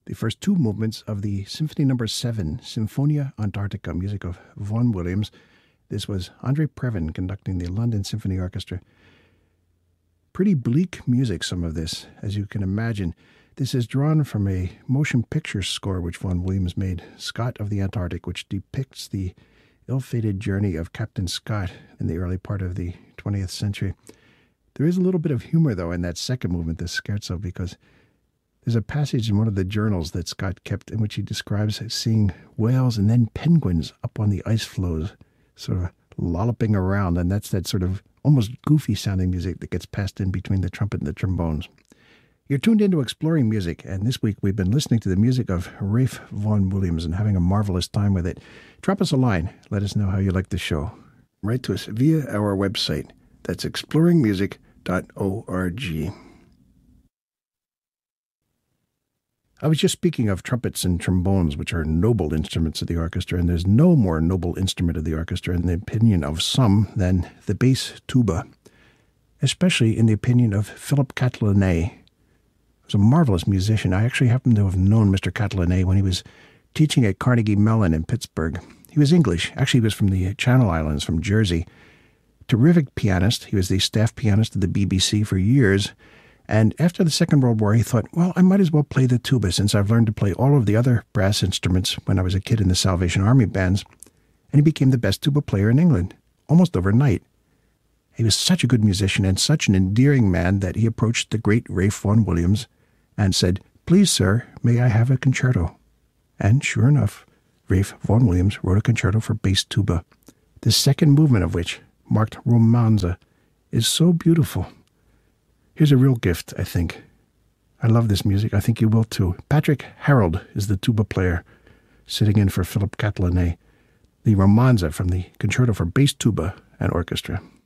the first two movements of the Symphony No. 7, Symphonia Antarctica, music of Vaughan Williams. This was Andre Previn conducting the London Symphony Orchestra. Pretty bleak music, some of this, as you can imagine. This is drawn from a motion picture score which Vaughan Williams made, Scott of the Antarctic, which depicts the ill-fated journey of Captain Scott in the early part of the 20th century. There is a little bit of humor, though, in that second movement, the scherzo, because there's a passage in one of the journals that Scott kept in which he describes seeing whales and then penguins up on the ice floes, sort of lolloping around, and that's that sort of almost goofy-sounding music that gets passed in between the trumpet and the trombones. You're tuned into Exploring Music, and this week we've been listening to the music of Ralph Vaughan Williams and having a marvelous time with it. Drop us a line. Let us know how you like the show. Write to us via our website. That's exploringmusic.org. I was just speaking of trumpets and trombones, which are noble instruments of the orchestra, and there's no more noble instrument of the orchestra in the opinion of some than the bass tuba, especially in the opinion of Philip Catalinet. He was a marvelous musician. I actually happen to have known Mr. Catalinet when he was teaching at Carnegie Mellon in Pittsburgh. He was English. Actually, he was from the Channel Islands, from Jersey. Terrific pianist. He was the staff pianist of the BBC for years. And after the Second World War, he thought, well, I might as well play the tuba since I've learned to play all of the other brass instruments when I was a kid in the Salvation Army bands. And he became the best tuba player in England, almost overnight. He was such a good musician and such an endearing man that he approached the great Ralph Vaughan Williams and said, "Please, sir, may I have a concerto?" And sure enough, Ralph Vaughan Williams wrote a concerto for bass tuba, the second movement of which, marked Romanza, is so beautiful. Here's a real gift, I think. I love this music. I think you will too. Patrick Harold is the tuba player, sitting in for Philip Catalinet. The Romanza from the Concerto for Bass Tuba and Orchestra.